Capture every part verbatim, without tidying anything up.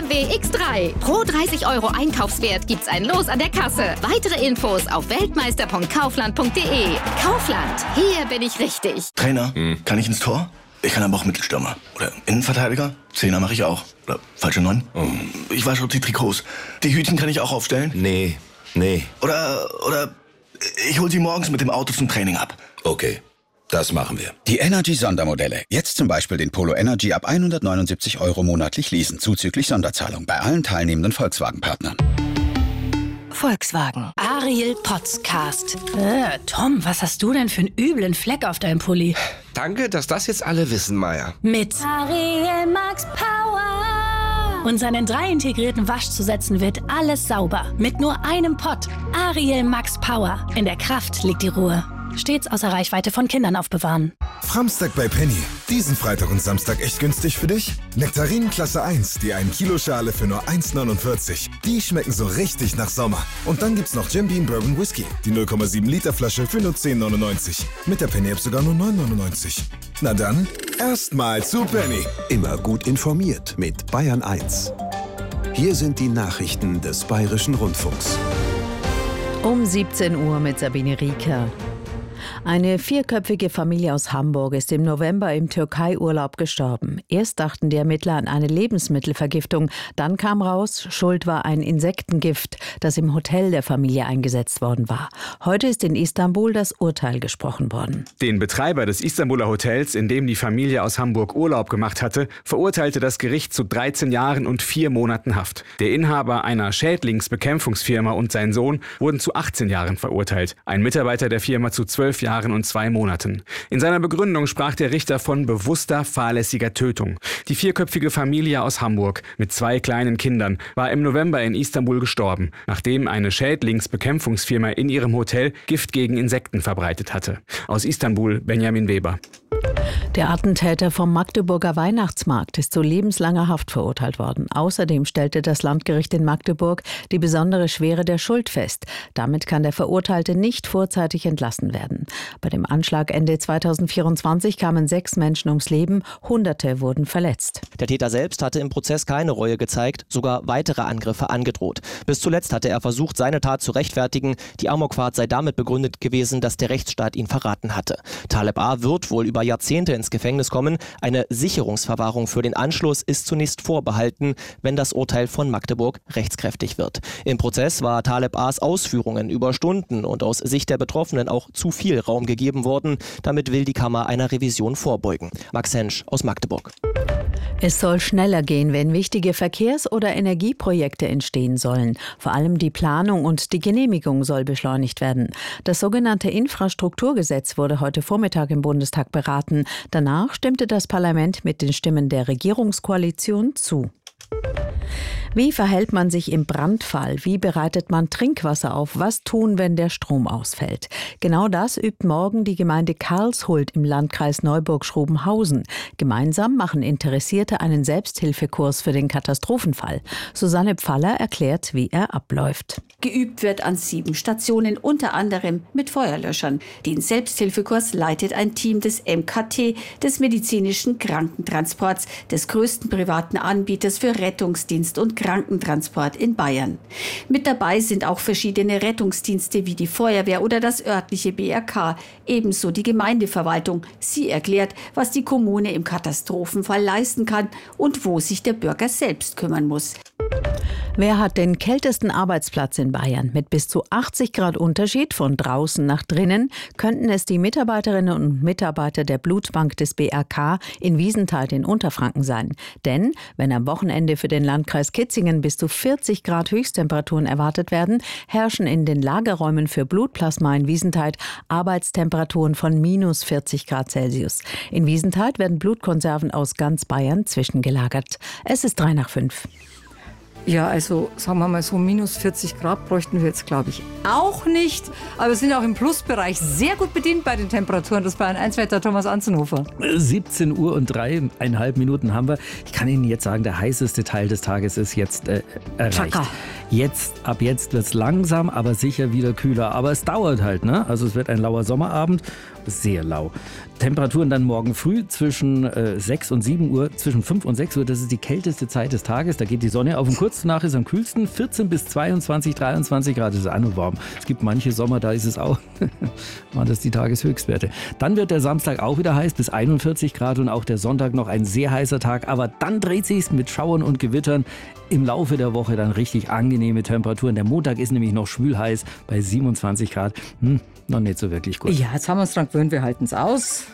M W X drei. Pro dreißig Euro Einkaufswert gibt's ein Los an der Kasse. Weitere Infos auf weltmeister punkt kaufland punkt de. Kaufland, hier bin ich richtig. Trainer, hm. kann ich ins Tor? Ich kann aber auch Mittelstürmer. Oder Innenverteidiger? Zehner mache ich auch. Oder falsche Neun? Oh. Ich wasche die Trikots. Die Hütchen kann ich auch aufstellen? Nee, nee. Oder, oder ich hol sie morgens mit dem Auto zum Training ab. Okay, das machen wir. Die Energy-Sondermodelle. Jetzt zum Beispiel den Polo Energy ab hundertneunundsiebzig Euro monatlich leasen, zuzüglich Sonderzahlung bei allen teilnehmenden Volkswagen-Partnern. Volkswagen. Ariel Podcast. Äh, Tom, was hast du denn für einen üblen Fleck auf deinem Pulli? Danke, dass das jetzt alle wissen, Maya. Mit Ariel Max Power. Und seinen drei integrierten Waschzusätzen wird alles sauber. Mit nur einem Pott. Ariel Max Power. In der Kraft liegt die Ruhe. Stets außer Reichweite von Kindern aufbewahren. Framstag bei Penny. Diesen Freitag und Samstag echt günstig für dich? Nektarinen Klasse eins, die ein Kilo Schale für nur eins neunundvierzig. Die schmecken so richtig nach Sommer. Und dann gibt's noch Jim Beam Bourbon Whisky. Die null Komma sieben Liter Flasche für nur zehn neunundneunzig. Mit der Penny-App sogar nur neun neunundneunzig. Na dann, erstmal zu Penny. Immer gut informiert mit Bayern eins. Hier sind die Nachrichten des Bayerischen Rundfunks. Um siebzehn Uhr mit Sabine Rieker. Eine vierköpfige Familie aus Hamburg ist im November im Türkei-Urlaub gestorben. Erst dachten die Ermittler an eine Lebensmittelvergiftung. Dann kam raus, Schuld war ein Insektengift, das im Hotel der Familie eingesetzt worden war. Heute ist in Istanbul das Urteil gesprochen worden. Den Betreiber des Istanbuler Hotels, in dem die Familie aus Hamburg Urlaub gemacht hatte, verurteilte das Gericht zu dreizehn Jahren und vier Monaten Haft. Der Inhaber einer Schädlingsbekämpfungsfirma und sein Sohn wurden zu achtzehn Jahren verurteilt. Ein Mitarbeiter der Firma zu zwölf Jahren und zwei Monaten. In seiner Begründung sprach der Richter von bewusster, fahrlässiger Tötung. Die vierköpfige Familie aus Hamburg mit zwei kleinen Kindern war im November in Istanbul gestorben, nachdem eine Schädlingsbekämpfungsfirma in ihrem Hotel Gift gegen Insekten verbreitet hatte. Aus Istanbul, Benjamin Weber. Der Attentäter vom Magdeburger Weihnachtsmarkt ist zu lebenslanger Haft verurteilt worden. Außerdem stellte das Landgericht in Magdeburg die besondere Schwere der Schuld fest. Damit kann der Verurteilte nicht vorzeitig entlassen werden. Bei dem Anschlag Ende zweitausendvierundzwanzig kamen sechs Menschen ums Leben, Hunderte wurden verletzt. Der Täter selbst hatte im Prozess keine Reue gezeigt, sogar weitere Angriffe angedroht. Bis zuletzt hatte er versucht, seine Tat zu rechtfertigen. Die Amokfahrt sei damit begründet gewesen, dass der Rechtsstaat ihn verraten hatte. Taleb A. wird wohl über Jahrzehnte ins Gefängnis kommen. Eine Sicherungsverwahrung für den Anschluss ist zunächst vorbehalten, wenn das Urteil von Magdeburg rechtskräftig wird. Im Prozess war Taleb A.s Ausführungen über Stunden und aus Sicht der Betroffenen auch zu viel Raum gegeben worden. Damit will die Kammer einer Revision vorbeugen. Max Hensch aus Magdeburg. Es soll schneller gehen, wenn wichtige Verkehrs- oder Energieprojekte entstehen sollen. Vor allem die Planung und die Genehmigung soll beschleunigt werden. Das sogenannte Infrastrukturgesetz wurde heute Vormittag im Bundestag beraten. Danach stimmte das Parlament mit den Stimmen der Regierungskoalition zu. Wie verhält man sich im Brandfall? Wie bereitet man Trinkwasser auf? Was tun, wenn der Strom ausfällt? Genau das übt morgen die Gemeinde Karlshult im Landkreis Neuburg-Schrobenhausen. Gemeinsam machen Interessierte einen Selbsthilfekurs für den Katastrophenfall. Susanne Pfaller erklärt, wie er abläuft. Geübt wird an sieben Stationen, unter anderem mit Feuerlöschern. Den Selbsthilfekurs leitet ein Team des M K T, des medizinischen Krankentransports, des größten privaten Anbieters für Rettungsdienst und Krankentransport in Bayern. Mit dabei sind auch verschiedene Rettungsdienste wie die Feuerwehr oder das örtliche B R K, ebenso die Gemeindeverwaltung. Sie erklärt, was die Kommune im Katastrophenfall leisten kann und wo sich der Bürger selbst kümmern muss. Wer hat den kältesten Arbeitsplatz in Bayern? Mit bis zu achtzig Grad Unterschied von draußen nach drinnen könnten es die Mitarbeiterinnen und Mitarbeiter der Blutbank des B R K in Wiesenthal in Unterfranken sein. Denn wenn am Wochenende für den Landkreis Kitzingen bis zu vierzig Grad Höchsttemperaturen erwartet werden, herrschen in den Lagerräumen für Blutplasma in Wiesenthal Arbeitstemperaturen von minus vierzig Grad Celsius. In Wiesenthal werden Blutkonserven aus ganz Bayern zwischengelagert. Es ist drei nach fünf. Ja, also sagen wir mal so, minus vierzig Grad bräuchten wir jetzt, glaube ich, auch nicht. Aber wir sind auch im Plusbereich sehr gut bedient bei den Temperaturen. Das Bayern eins Wetter Thomas Anzenhofer. siebzehn Uhr und dreieinhalb Minuten haben wir. Ich kann Ihnen jetzt sagen, der heißeste Teil des Tages ist jetzt äh, erreicht. Chaka. Jetzt, ab jetzt wird es langsam, aber sicher wieder kühler. Aber es dauert halt, ne? Also es wird ein lauer Sommerabend, sehr lau. Temperaturen dann morgen früh zwischen äh, sechs und sieben Uhr, zwischen fünf und sechs Uhr, das ist die kälteste Zeit des Tages. Da geht die Sonne auf und kurz danach ist am kühlsten. vierzehn bis zweiundzwanzig, dreiundzwanzig Grad, das ist auch nur warm. Es gibt manche Sommer, da ist es auch, waren das die Tageshöchstwerte. Dann wird der Samstag auch wieder heiß, bis einundvierzig Grad und auch der Sonntag noch ein sehr heißer Tag. Aber dann dreht sich's mit Schauern und Gewittern. Im Laufe der Woche dann richtig angenehme Temperaturen. Der Montag ist nämlich noch schwül heiß bei siebenundzwanzig Grad. Hm, noch nicht so wirklich gut. Ja, jetzt haben wir uns dran gewöhnt, wir halten es aus.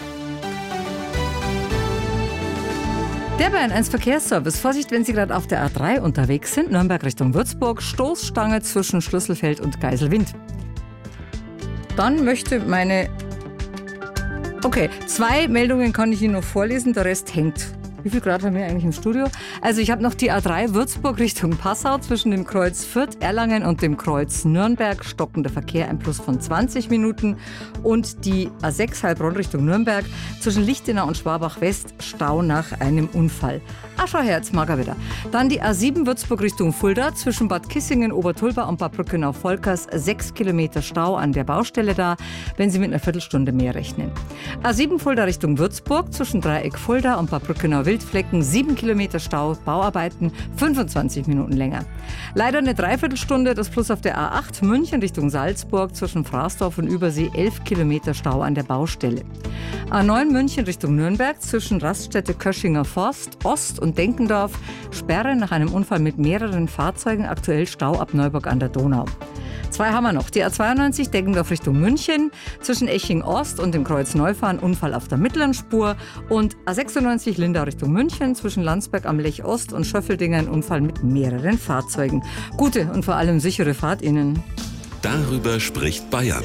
Der Bayern eins Verkehrsservice. Vorsicht, wenn Sie gerade auf der A drei unterwegs sind. Nürnberg Richtung Würzburg. Stoßstange zwischen Schlüsselfeld und Geiselwind. Dann möchte meine... Okay, zwei Meldungen kann ich Ihnen noch vorlesen. Der Rest hängt. Wie viel Grad haben wir eigentlich im Studio? Also ich habe noch die A drei Würzburg Richtung Passau zwischen dem Kreuz Fürth, Erlangen und dem Kreuz Nürnberg. Stockender Verkehr, ein Plus von zwanzig Minuten. Und die A sechs Heilbronn Richtung Nürnberg zwischen Lichtenau und Schwabach West. Stau nach einem Unfall. Ascherherz, mager wieder. Dann die A sieben Würzburg Richtung Fulda zwischen Bad Kissingen, Obertulba und Bad Brückenau-Volkers. Sechs Kilometer Stau an der Baustelle da, wenn Sie mit einer Viertelstunde mehr rechnen. A sieben Fulda Richtung Würzburg zwischen Dreieck Fulda und Bad Brückenau-Wildflecken. Sieben Kilometer Stau, Bauarbeiten, fünfundzwanzig Minuten länger. Leider eine Dreiviertelstunde, das Plus auf der A acht München Richtung Salzburg zwischen Fraßdorf und Übersee. Elf Kilometer Stau an der Baustelle. A neun München Richtung Nürnberg zwischen Raststätte Köschinger Forst, Ost und Denkendorf. Sperre nach einem Unfall mit mehreren Fahrzeugen. Aktuell Stau ab Neuburg an der Donau. Zwei haben wir noch. Die A zweiundneunzig Deggendorf Richtung München zwischen Eching Ost und dem Kreuz Neufahren. Unfall auf der mittleren Spur. Und A sechsundneunzig Lindau Richtung München zwischen Landsberg am Lech Ost und Schöffeldingen. Unfall mit mehreren Fahrzeugen. Gute und vor allem sichere Fahrt Ihnen. Darüber spricht Bayern.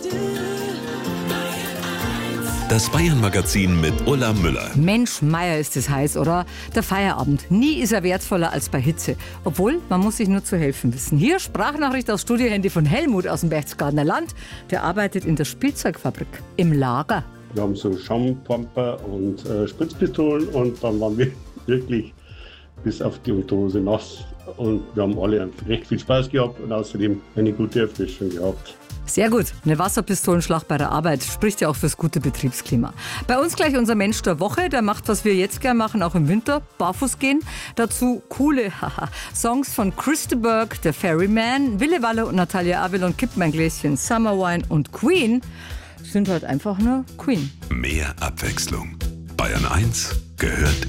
Das Bayern-Magazin mit Ulla Müller. Mensch, Meier, ist es heiß, oder? Der Feierabend. Nie ist er wertvoller als bei Hitze. Obwohl, man muss sich nur zu helfen wissen. Hier Sprachnachricht aufs Studiohandy von Helmut aus dem Berchtesgadener Land. Der arbeitet in der Spielzeugfabrik im Lager. Wir haben so Schaumpumper und äh, Spritzpistolen und dann waren wir wirklich bis auf die Unterhose nass. Und wir haben alle recht viel Spaß gehabt und außerdem eine gute Erfrischung gehabt. Sehr gut. Eine Wasserpistolenschlacht bei der Arbeit spricht ja auch fürs gute Betriebsklima. Bei uns gleich unser Mensch der Woche. Der macht, was wir jetzt gern machen, auch im Winter. Barfuß gehen. Dazu coole Songs von Chris de Burgh, der Ferryman, Wille Walle und Natalia Avalon, Kipp mein Gläschen, Summer Wine und Queen sind halt einfach nur Queen. Mehr Abwechslung. Bayern eins gehört